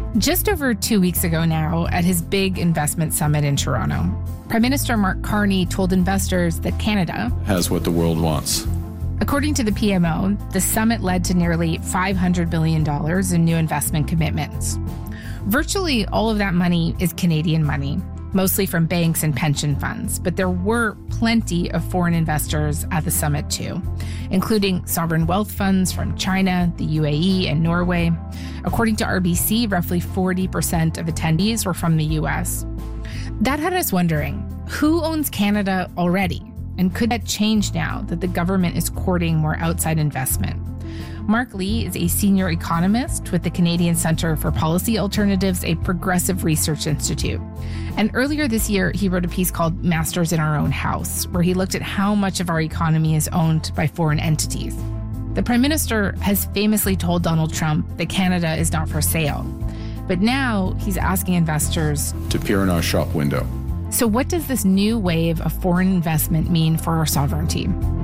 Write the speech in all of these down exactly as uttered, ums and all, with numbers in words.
Just over two weeks ago now, at his big investment summit in Toronto, Prime Minister Mark Carney told investors that Canada has what the world wants. According to the P M O, the summit led to nearly five hundred billion dollars in new investment commitments. Virtually all of that money is Canadian money, mostly from banks and pension funds, but there were plenty of foreign investors at the summit too, including sovereign wealth funds from China, the U A E, and Norway. According to R B C, roughly forty percent of attendees were from the U S. That had us wondering, who owns Canada already? And could that change now that the government is courting more outside investment? Mark Lee is a senior economist with the Canadian Centre for Policy Alternatives, a progressive research institute. And earlier this year, he wrote a piece called Masters in Our Own House, where he looked at how much of our economy is owned by foreign entities. The Prime Minister has famously told Donald Trump that Canada is not for sale. But now he's asking investors to peer in our shop window. So what does this new wave of foreign investment mean for our sovereignty?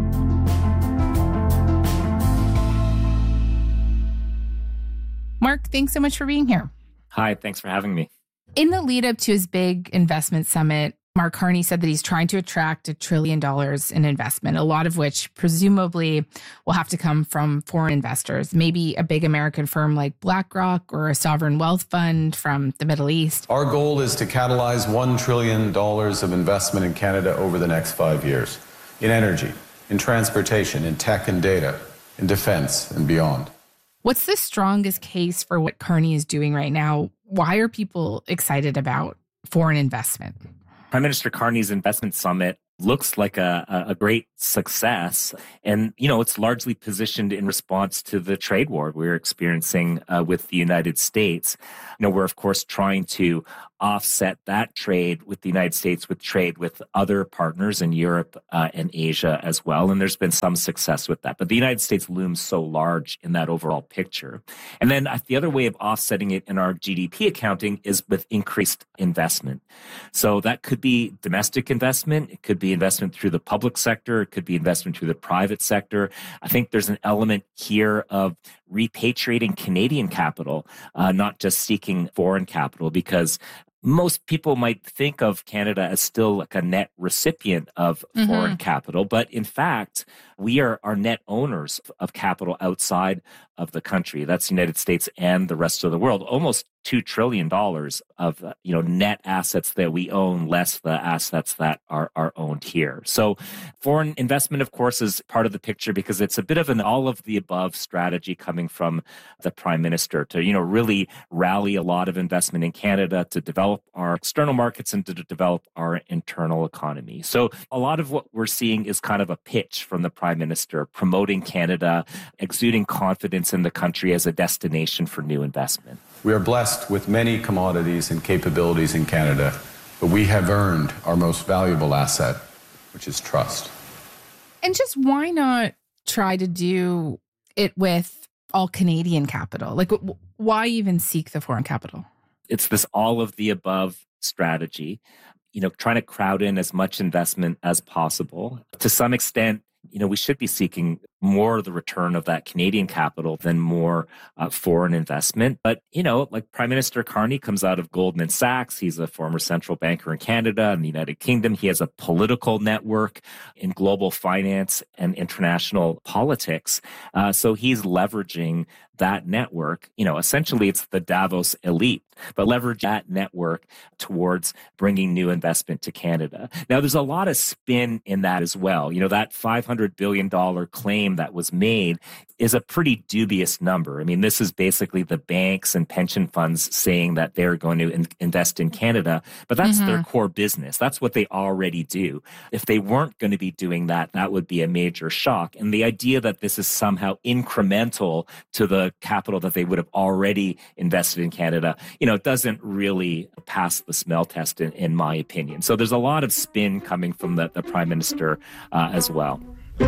Mark, thanks so much for being here. Hi, thanks for having me. In the lead up to his big investment summit, Mark Carney said that he's trying to attract a trillion dollars in investment, a lot of which presumably will have to come from foreign investors, maybe a big American firm like BlackRock or a sovereign wealth fund from the Middle East. Our goal is to catalyze one trillion dollars of investment in Canada over the next five years, in energy, in transportation, in tech and data, in defense and beyond. What's the strongest case for what Carney is doing right now? Why are people excited about foreign investment? Prime Minister Carney's investment summit looks like a, a great success. And, you know, it's largely positioned in response to the trade war we're experiencing uh, with the United States. You know, we're, of course, trying to offset that trade with the United States with trade with other partners in Europe uh, and Asia as well. And there's been some success with that. But the United States looms so large in that overall picture. And then uh, the other way of offsetting it in our G D P accounting is with increased investment. So that could be domestic investment. It could be investment through the public sector. It could be investment through the private sector. I think there's an element here of repatriating Canadian capital, uh, not just seeking foreign capital, because most people might think of Canada as still like a net recipient of mm-hmm. foreign capital. But in fact, we are, are net owners of capital outside of the country. That's the United States and the rest of the world. Almost two trillion dollars of uh, you know net assets that we own, less the assets that are, are owned here. So foreign investment, of course, is part of the picture because it's a bit of an all-of-the-above strategy coming from the Prime Minister to you know really rally a lot of investment in Canada to develop our external markets and to develop our internal economy. So a lot of what we're seeing is kind of a pitch from the Prime Minister promoting Canada, exuding confidence in the country as a destination for new investment. We are blessed with many commodities and capabilities in Canada, but we have earned our most valuable asset, which is trust. And just why not try to do it with all Canadian capital? Like, why even seek the foreign capital? It's this all of the above strategy, you know, trying to crowd in as much investment as possible. To some extent, you know, we should be seeking more of the return of that Canadian capital than more uh, foreign investment. But, you know, like Prime Minister Carney comes out of Goldman Sachs. He's a former central banker in Canada and the United Kingdom. He has a political network in global finance and international politics. Uh, so he's leveraging that network. You know, essentially it's the Davos elite, but leverage that network towards bringing new investment to Canada. Now, there's a lot of spin in that as well. You know, that five hundred billion dollars claim that was made is a pretty dubious number. I mean, this is basically the banks and pension funds saying that they're going to in- invest in Canada, but that's mm-hmm. their core business. That's what they already do. If they weren't going to be doing that, that would be a major shock. And the idea that this is somehow incremental to the capital that they would have already invested in Canada, you know, it doesn't really pass the smell test in, in my opinion. So there's a lot of spin coming from the, the Prime Minister uh, as well.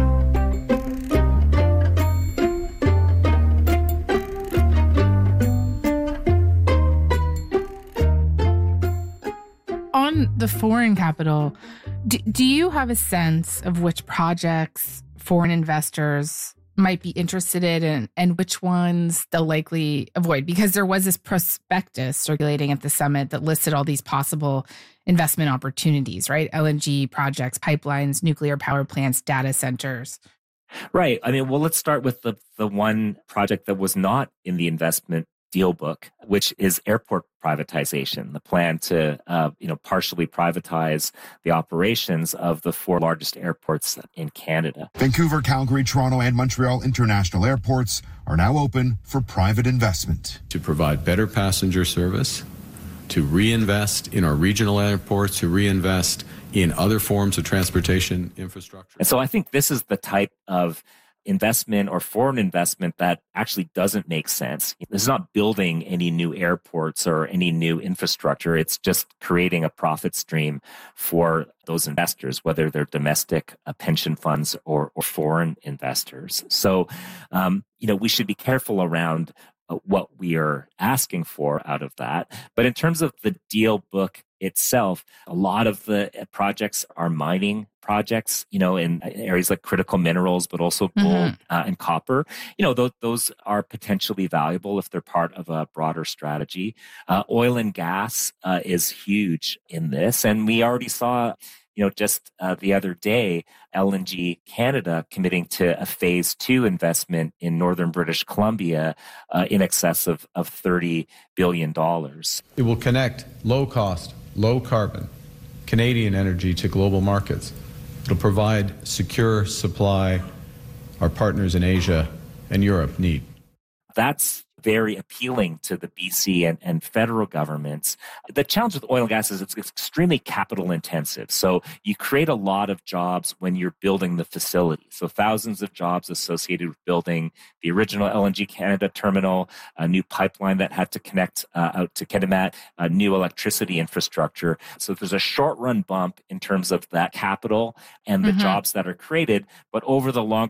On the foreign capital, do, do you have a sense of which projects foreign investors might be interested in and, and which ones they'll likely avoid? Because there was this prospectus circulating at the summit that listed all these possible investment opportunities, right? L N G projects, pipelines, nuclear power plants, data centers. Right. I mean, well, let's start with the, the one project that was not in the investment deal book, which is airport privatization, the plan to, uh, you know, partially privatize the operations of the four largest airports in Canada. Vancouver, Calgary, Toronto, and Montreal international airports are now open for private investment. To provide better passenger service, to reinvest in our regional airports, to reinvest in other forms of transportation infrastructure. And so I think this is the type of investment or foreign investment that actually doesn't make sense. This is not building any new airports or any new infrastructure. It's just creating a profit stream for those investors, whether they're domestic uh, pension funds or, or foreign investors. So, um, you know, we should be careful around uh, what we are asking for out of that. But in terms of the deal book itself, a lot of the projects are mining projects, you know, in areas like critical minerals, but also gold mm-hmm. uh, and copper. You know, those, those are potentially valuable if they're part of a broader strategy. Uh, oil and gas uh, is huge in this. And we already saw, you know, just uh, the other day, L N G Canada committing to a phase two investment in northern British Columbia uh, in excess of, of thirty billion dollars. It will connect low cost, low carbon Canadian energy to global markets. It'll provide secure supply our partners in Asia and Europe need. That's very appealing to the B C and, and federal governments. The challenge with oil and gas is it's, it's extremely capital intensive. So you create a lot of jobs when you're building the facility. So thousands of jobs associated with building the original L N G Canada terminal, a new pipeline that had to connect uh, out to Kitimat, a new electricity infrastructure. So there's a short run bump in terms of that capital and the mm-hmm. jobs that are created. But over the longer